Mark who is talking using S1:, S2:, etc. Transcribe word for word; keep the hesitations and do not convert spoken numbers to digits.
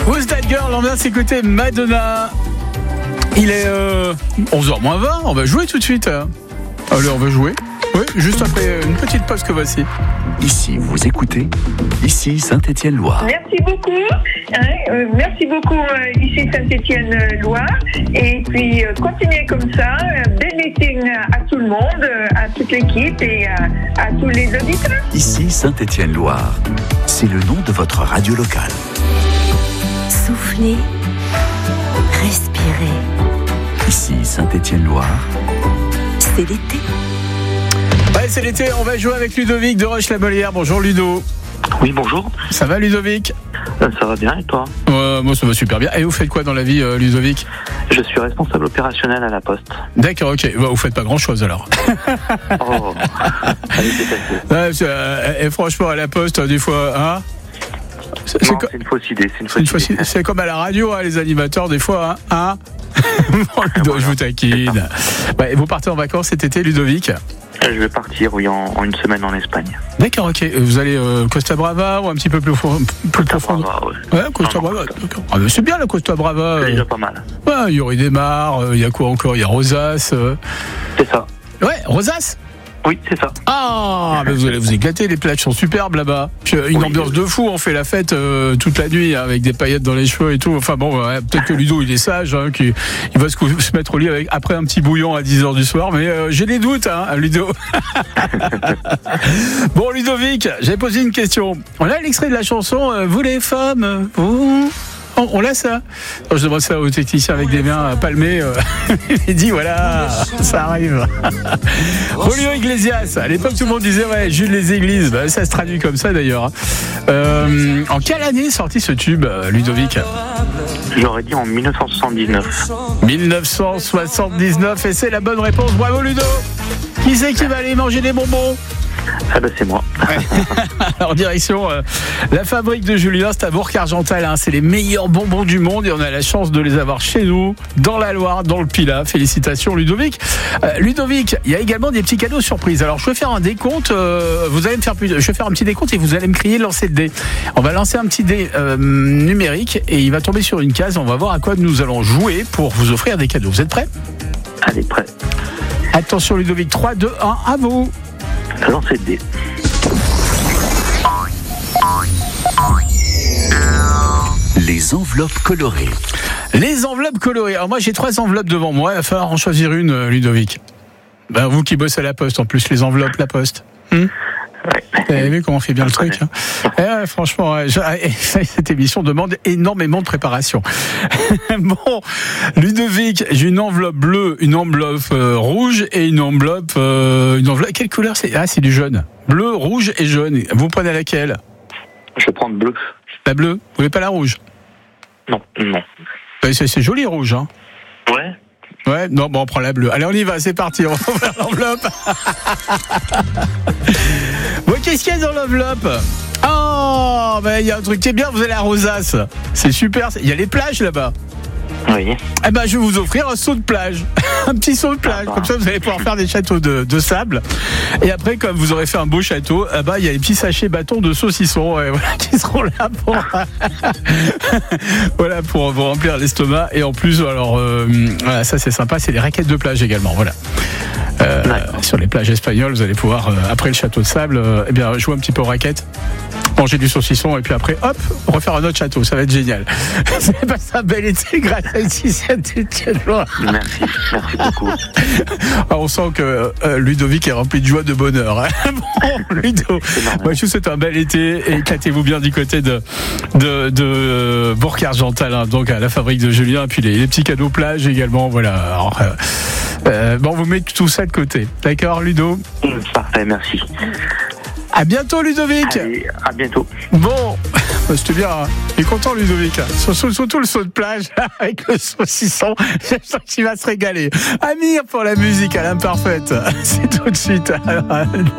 S1: Who's That Girl? On vient s'écouter Madonna. Il est euh, onze heures moins vingt. On va jouer tout de suite. Allez, on va jouer. Oui, juste après une petite pause que voici.
S2: Ici, vous écoutez. Ici, Saint-Étienne-Loire.
S3: Merci beaucoup. Hein, euh, merci beaucoup, euh, ici Saint-Étienne-Loire. Et puis, euh, continuez comme ça. Euh, bel meeting à tout le monde, euh, à toute l'équipe et euh, à tous les auditeurs.
S2: Ici, Saint-Étienne-Loire. C'est le nom de votre radio locale.
S4: Soufflez. Respirez.
S2: Ici, Saint-Étienne-Loire.
S4: C'est l'été.
S1: Ouais, c'est l'été, on va jouer avec Ludovic de Roche-la-Molière. Bonjour Ludo.
S5: Oui, bonjour.
S1: Ça va Ludovic?
S5: euh, Ça va bien et toi?
S1: euh, Moi ça va super bien. Et vous faites quoi dans la vie euh, Ludovic?
S5: Je suis responsable opérationnel à la Poste.
S1: D'accord, ok. Bah, vous faites pas grand chose alors.
S5: Oh, allez, c'est facile.
S1: Ouais, c'est, euh, et franchement à la Poste, des fois, hein c'est,
S5: Non,
S1: c'est, co-
S5: c'est une fausse idée. C'est, une
S1: c'est,
S5: fausse
S1: une fausse
S5: idée.
S1: idée. C'est comme à la radio, hein, les animateurs, des fois, hein, hein Bon, Ludo, je vous taquine. Ouais, vous partez en vacances cet été Ludovic?
S5: Je vais partir, oui, en, en une semaine en Espagne.
S1: D'accord, ok. Vous allez euh, Costa Brava ou un petit peu plus, fo- plus profond?
S5: Brava, ouais.
S1: Ouais, Costa
S5: Non, non,
S1: Brava.
S5: Costa.
S1: D'accord. Ah, mais c'est bien la Costa Brava.
S5: C'est
S1: euh.
S5: déjà pas mal.
S1: Ouais, il y aurait des mares, il y a quoi encore? Il y a Rosas. euh.
S5: C'est ça.
S1: Ouais, Rosas.
S5: Oui, c'est ça.
S1: Ah, mais vous allez vous éclater, les plages sont superbes là-bas. Puis, euh, une
S5: Oui,
S1: ambiance
S5: oui.
S1: de fou, on fait la fête euh, toute la nuit hein, avec des paillettes dans les cheveux et tout. Enfin bon, ouais, peut-être que Ludo il est sage, hein, qu'il il va se, cou- se mettre au lit avec, après un petit bouillon à dix heures du soir, mais euh, j'ai des doutes, hein, Ludo. Bon Ludovic, j'ai posé une question. On a l'extrait de la chanson euh, Vous les femmes, vous... On, on l'a ça. Alors, je demande ça aux techniciens avec des mains palmées. Euh, il dit voilà, ça arrive. Julio Iglesias. À l'époque, tout le monde disait ouais, Jules les Églises. Bah, ça se traduit comme ça d'ailleurs. Euh, en quelle année est sorti ce tube, Ludovic?
S5: J'aurais dit en dix-neuf cent soixante-dix-neuf.
S1: dix-neuf cent soixante-dix-neuf. Et c'est la bonne réponse. Bravo Ludo. Qui c'est qui va aller manger des bonbons?
S5: Ah ben c'est moi.
S1: Alors direction euh, la fabrique de Julien, c'est à Bourg-Argental, hein. C'est les meilleurs bonbons du monde et on a la chance de les avoir chez nous, dans la Loire, dans le Pilat. Félicitations Ludovic. Euh, Ludovic, il y a également des petits cadeaux surprises. Alors je vais faire un décompte, euh, vous allez me faire plus, je vais faire un petit décompte et vous allez me crier lancer le dé. On va lancer un petit dé euh, numérique et il va tomber sur une case. On va voir à quoi nous allons jouer pour vous offrir des cadeaux. Vous êtes prêts?
S5: Allez, prêt.
S1: Attention Ludovic, trois, deux, un, à vous.
S5: Lancez le dé.
S2: Les enveloppes colorées.
S1: Les enveloppes colorées. Alors moi j'ai trois enveloppes devant moi, il va falloir en choisir une, euh, Ludovic. Ben, vous qui bossez à la Poste, en plus les enveloppes, la Poste. Hum
S5: Ouais.
S1: Vous avez vu comment on fait bien le truc hein. Eh ouais, franchement, ouais, je, cette émission demande énormément de préparation. Bon, Ludovic, j'ai une enveloppe bleue, une enveloppe euh, rouge et une enveloppe... Euh, une enveloppe. Quelle couleur c'est? Ah, c'est du jaune. Bleu, rouge et jaune. Vous prenez laquelle?
S5: Je vais prendre bleu.
S1: La bleue. Vous voulez pas la rouge?
S5: Non, non.
S1: Ben, c'est, c'est joli rouge, hein.
S5: Ouais.
S1: Ouais, non, bon, on prend la bleue. Allez, on y va, c'est parti, on va ouvrir l'enveloppe. Bon, qu'est-ce qu'il y a dans l'enveloppe? Oh, ben, il y a un truc qui est bien, vous allez à Rosas. C'est super, il y a les plages là-bas.
S5: Oui.
S1: Eh ben, je vais vous offrir un saut de plage. Un petit saut de plage.
S5: Ah bah.
S1: Comme ça, vous allez pouvoir faire des châteaux de, de sable. Et après, comme vous aurez fait un beau château, eh ben, il y a les petits sachets bâtons de saucisson, ouais, voilà, qui seront là pour, voilà, pour vous remplir l'estomac. Et en plus, alors, euh, voilà, ça c'est sympa, c'est les raquettes de plage également, voilà. Euh, sur les plages espagnoles, vous allez pouvoir, euh, après le château de sable, euh, eh bien, jouer un petit peu aux raquettes, manger du saucisson et puis après, hop, refaire un autre château. Ça va être génial. C'est pas ça, bel été grâce à ici, Saint-Étienne-Loire.
S5: Merci, merci beaucoup.
S1: Ah, on sent que euh, Ludovic est rempli de joie, de bonheur. Hein. Bon, Ludo, moi, je vous souhaite un bel été et éclatez-vous bien du côté de, de, de euh, Bourg-Argental, hein, donc à la fabrique de Julien, et puis les, les petits cadeaux plage également. Voilà. Alors, euh, euh, bon, vous mettez tout ça de côté. D'accord, Ludo?
S5: Parfait, merci.
S1: À bientôt, Ludovic.
S5: Allez, à bientôt.
S1: Bon, c'était bien. Hein. Il est content, Ludovic. Surtout, surtout le saut de plage avec le saucisson. J'espère qu'il va se régaler. Amir pour la musique à l'imparfaite. C'est tout de suite.